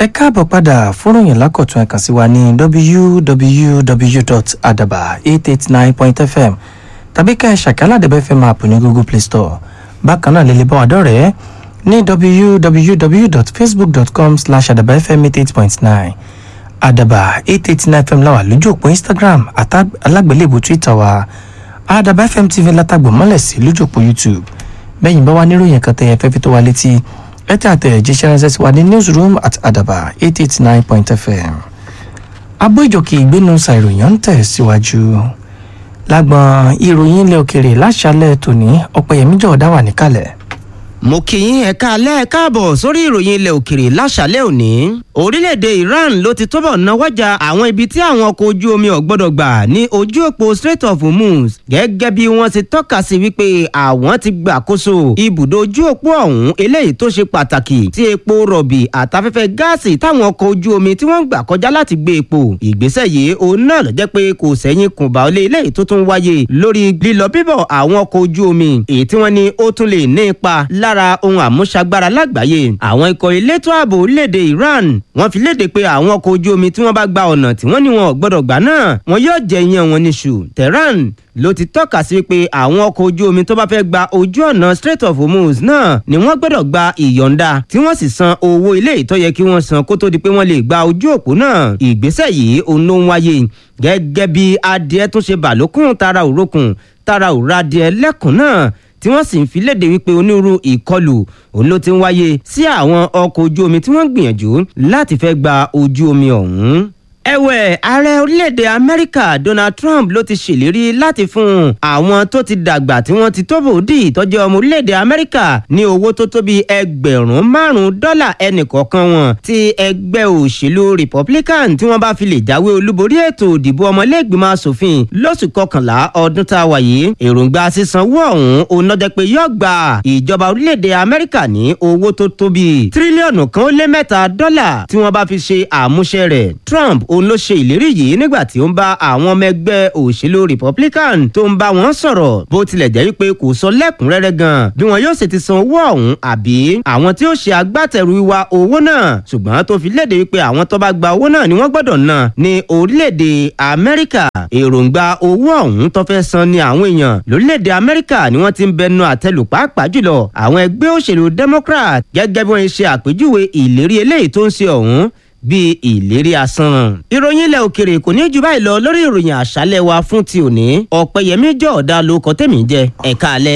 ẹ káàbọ̀ padà fúnròyìn lákọ̀tún ẹ kàn sí wa ní www.adaba889.fm tàbí ká ẹ ṣàkálà Adaba FM app ní Google Play Store. Bákan náà lè lè bá wa dọ̀rẹ́ ní www.facebook.com/adabafm88.9 Adaba 889 FM láwà lójú òpó Instagram alágbélébùú Twitter wa Adaba FM TV látàgbò mọ́lẹ̀ sí lójú òpó YouTube. Bẹ́yìn bá wá níròyìn kan tẹ́ ẹ fẹ́ fi tó wa létí ẹ tẹ́ àtẹ̀jíṣẹ́ ránṣẹ́ sí wa ní newsroom@adaba889.fm. Abọ́ ìjòkè ìgbénu ṣàìròyìn ń tẹ̀ síwájú. Lágbọn ìròyìn ilẹ̀ òkèrè láṣálẹ̀ tòní Ọpẹ́yẹmí Jọ̀ọ́dá wà níkàlẹ̀. Mo kí yín ẹ káalẹ́ káàbọ̀ sórí ìròyìn ilẹ̀ òkèrè láṣálẹ́ òní. Orílẹ̀-èdè Iran ló ti túbọ̀ náwọ́jà àwọn ibi tí àwọn ọkọ̀ ojú omi ò gbọ́dọ̀ gbà ní ojú òpó Strait of Hormuz gẹ́gẹ́ bí wọ́n ti tọ́ka sí wípé àwọn ti gbàkóso ibùdó ojú òpó ọ̀hún eléyìí tó ṣe pàtàkì tí epo rọ̀bì àtafẹ́fẹ́ gáàsì táwọn ọkọ̀ ojú omi tí wọ́n ń gbà kọjá láti gbé epo. Ìgbésẹ̀ yìí òun náà ló jẹ́ pé kò sẹ́yìn kùnbà olè eléyìí tó tún wáyé lórí lílọ bíbọ̀ àwọn ọkọ̀ ojú omi èyí tí wọ́n ní ó tún lè ní ipa lára ohun àmúṣagbára lágbàáyé. Àwọn ikọ̀ elétò ààbò orílẹ̀-èdè Iran wọ́n fi léde pé àwọn ọkọ̀ ojú omi tí wọ́n bá gba ọ̀nà tí wọ́n ní wọn ò gbọ́dọ̀ gbà náà wọn yóò jẹ iyán wọn níṣu. Tehran ló ti tọ́ka sí pé àwọn ọkọ̀ ojú omi tó bá fẹ́ gba ojú ọ̀nà Strait of Hormuz náà ni wọ́n gbọ́dọ̀ gba ìyọ̀ǹda tí wọ́n sì san owó ilé ìtọ́ yẹ kí wọ́n san kó tó di pé wọ́n lè gba ojú òpó náà. Ìgbésẹ̀ yìí òun ló ń wáyé gẹ́gẹ́ bí adìẹ tún ṣe bà lókùn tara òrókùn tara òra adìẹ lẹ́kùn náà tí wọ́n sì ń fi léde wípé onírúurú ìkọlù òun ló ti ń wáyé sí àwọn ọkọ̀ ojú omi tí wọ́n ń gbìyànjú láti fẹ́ gba ojú omi ọ̀hún. Ẹ̀wẹ̀ ààrẹ orílẹ̀-èdè Amẹ́ríkà Donald Trump ló ti ṣèlérí láti fún àwọn tó ti dàgbà tí wọ́n ti tó bòódì ìtọ́jú ọmọ orílẹ̀-èdè Amẹ́ríkà ní owó tó tó bí ẹgbẹ̀rún $5 ẹnìkọ̀ọ̀kan wọn tí ẹgbẹ́ òṣèlú Republican tí wọ́n bá fi lè jáwé olúborí ètò ìdìbò ọmọlẹ́gbìmọ̀ asòfin lóṣù kọkànlá ọdún tá a wà yìí. Èròǹgbà sísanwó ọ̀hún òun náà jẹ́ pé yóò gba ìjọba orílẹ̀-èdè Amẹ́ríkà ní owó tó tó bí $1.3 trillion tí wọ́n bá fi ṣe àmúṣe rẹ̀. Trump òun ló ṣe ìlérí yìí nígbà tí ó ń bá àwọn ọmọ ẹgbẹ́ òṣèlú Republican tó ń bá wọn sọ̀rọ̀ bó tilẹ̀ jẹ́ wípé kò sọ lẹ́kùnrẹ́rẹ́ gan bí wọn yóò ṣe ti san owó ọ̀hún àbí àwọn tí ó ṣe agbátẹrù ìwà owó náà, ṣùgbọ́n tó fi léde wípé àwọn tó bá gba owó náà ni wọ́n gbọ́dọ̀ ná ní orílẹ̀-èdè Amẹ́ríkà. Èròǹgbà owó ọ̀hún tó fẹ́ san ni àwọn èèyàn lórílẹ̀-èdè Amẹ́ríkà ni wọ́n ti ń bẹnu àtẹ́lù pàápàá jùlọ àwọn ẹgbẹ́ òṣèlú Democrat gẹ́gẹ́ bí wọ́n ṣe àpèjúwe ìlérí eléyìí tó ń ṣe ọ̀hún bíi ìlérí asán. Ìròyìn ilẹ̀ òkèrè kò ní jù báyìí lọ lórí ìròyìn àṣálẹ́ wa fún ti òní. Ọ̀pẹ́yẹmí Jọ̀ọ́dá ló kọ tèmi jẹ ẹ̀ka alẹ́.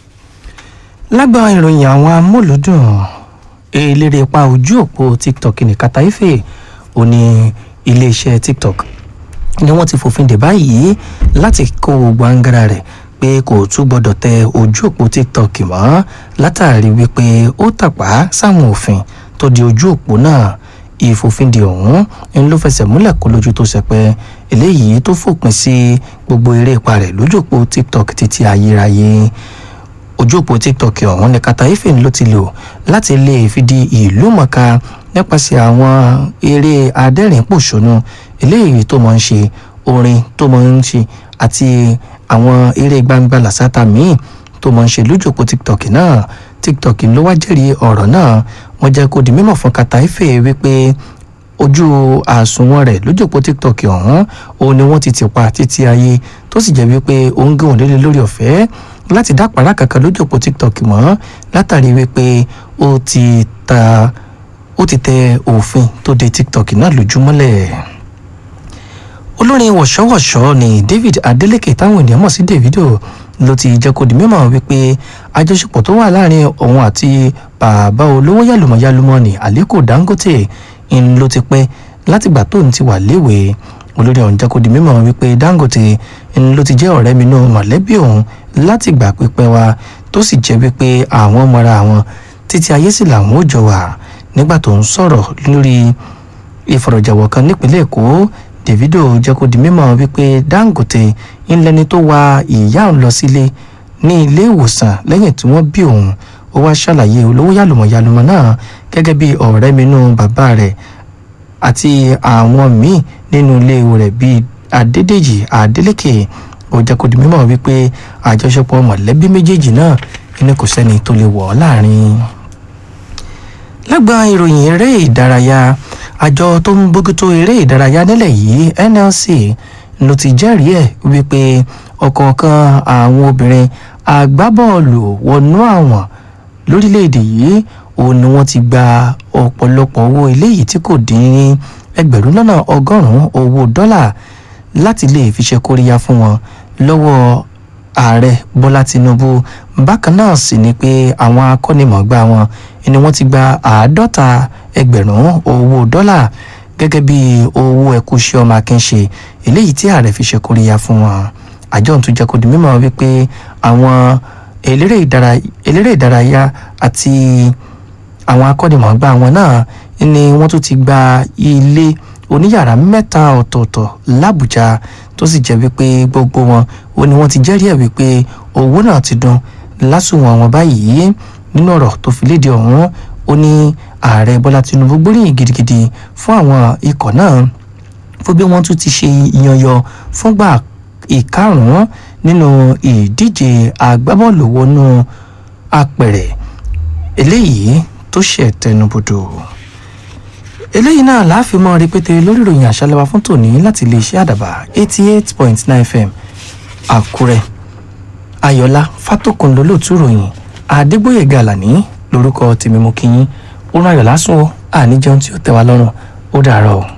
Lágbọn ìròyìn àwọn amúlùdùn eléré ipa ojú òpó TikTok ní Kataife ó ní iléeṣẹ́ TikTok ni wọ́n ti fòfin dè báyìí láti kó gbàǹgàrà rẹ̀ pé kò tún gbọdọ̀ tẹ ojú òpó TikTok mọ́ látàrí wípé ó tàpá sáwọn òfin tó di ojú òpó náà. Ìfòfindè ọ̀hún ń ló fẹsẹ̀ múlẹ̀ kó lójú tó ṣẹpẹ́ eléyìí tó fòpin sí gbogbo eré ipa rẹ̀ lójú òpó TikTok títí ayérayé. Ojú òpó TikTok ọ̀hún ní Kataife ló ti lò láti lè fi di ìlú mọ̀ọ́ká nípasẹ̀ àwọn eré adẹ́rìn-pòṣónú eléyìí tó máa ń ṣe orin tó máa ń ṣe àti àwọn eré gbangba làṣàtà míì tó máa ń ṣe lójú òpó TikTok náà. TikTok ló wá jẹ́rìí ọ̀rọ̀ náà. Wọ́n jẹ́ kó di mímọ̀ fún Kataife wípé ojú àsùnwọ̀n rẹ̀ lójú òpó TikTok ọ̀hún òun ni wọ́n ti tì pa títí ayé tó sì jẹ́ wípé òun gé òun lélẹ̀ lórí ọ̀fẹ́ láti dá pàrà kankan lójú òpó TikTok mọ́ látàrí wípé ó ti tẹ òfin tó de TikTok náà lójúmọ́lẹ̀. Olórin wọ̀ṣọ́wọ̀ṣọ́ ni David Adeleke táwọn ènìyàn mọ̀ sí Davido ló ti jẹ́ kó di mímọ̀ wípé àjọṣepọ̀ tó wà láàrin òun àti bàbá olówó yàlùmọ̀yàlùmọ̀ ní Aliko Dangote ń ló ti pẹ́ látìgbà tóun ti wà léwe. Olórin ọ̀hún jẹ́ kó di mímọ̀ wípé Dangote ń ló ti jẹ́ ọ̀rẹ́ mi nínú mọ̀lẹ́bí òun látìgbà pípẹ́ wá tó sì jẹ́ wípé àwọn mọ́ra àwọn títí ayé sì làwọn ò jọ wà. Nígbà tó ń sọ̀rọ̀ lórí ìfọ̀rọ̀jẹ̀wọ̀ kan nípínlẹ̀ Èkó, Davido jẹ́ kó di mímọ̀ wípé Dangote ń lẹni tó wa ìyá òun lọ sílé ní ilé ìwòsàn lẹ́yìn tí wọ́n bí òun. Ó wá ṣàlàyé olówó yàlùmọ̀yàlùmọ̀ náà gẹ́gẹ́ bí ọ̀rẹ́ mi nínú bàbá rẹ̀ àti àwọn míì nínú ilé rẹ̀ bíi Adédèjì Adeleke. Ó jẹ́ kó di mímọ̀ wípé àjọṣepọ̀ mọ̀lẹ́bí méjèèjì náà ní kò sẹ́ni tó lè wọ̀ ọ́ láàrin. Lágbà ìròyìn eré ìdárayá, àjọ tó ń bójútó eré ìdárayá nílẹ̀ yìí NLC ló ti jẹ́rìí ẹ̀ wípé ọ̀kọ̀ọ̀kan àwọn obìnrin agbábọ́ọ̀lù wọnú àwọn lórílẹ̀‐èdè yìí òun ni wọ́n ti gba ọ̀pọ̀lọpọ̀ owó eléyìí tí kò dín ní ẹgbẹ̀rún lọ́nà ọgọ́rùn-ún owó dọ́là láti lè fi ṣe kóríyá fún wọn lọ́wọ́ ààrẹ Bọ́lá Tinubu. Bákan náà sì ni pé àwọn akọ́nimọ̀ọ́gbá wọn ni wọ́n ti gba 50,000 owó dọ́là gẹ́gẹ́ bí owó ẹ̀kúṣẹ́ ọmọ akínṣe eléyìí tí ààrẹ fi ṣe kóríyá fún wọn. Àjọ tó jẹ́ kó di mímọ̀ wípé àwọn eléré ìdárayá àti àwọn akọ́nimọ̀ọ́gbá wọn náà ni wọ́n tún ti gba ilé oníyàrá 3 ọ̀tọ̀ọ̀tọ̀ l'Àbújá tó sì jẹ́ wípé gbogbo wọn ó ní wọ́n ti jẹ́rìí ẹ̀ wípé owó náà ti dún lásùnwọ̀n wọn báyìí. Nínú ọ̀rọ̀ tó fi léde ọ̀hún ó ní ààrẹ Bọ́lá Tinubu gbóríyìn gidigidi fún àwọn ikọ̀ náà fún bí wọ́n tún ti ṣe ìyànyọ fúngbà ìkarùn-ún nínú ìdíje agbábọ́ọ̀lù wọnú apẹ̀rẹ̀ eléyìí tó ṣe tẹnubodò. Eléyìí náà láàfin mọ́ rẹpẹtẹ lórí ìròyìn àṣálẹ́ wa fún tòní láti iléeṣẹ́ àdàbà 88.9 FM Àkúrẹ́. Ayọ̀lá Fátókun lolóòtú ròyìn, Adégbóyè Gàlàní lórúkọ tèmi mú kí yín. Ó rán ayọ̀ lásùn ó àníjẹun tí ó tẹ́ wa lọ́rùn. Ó dàárọ̀.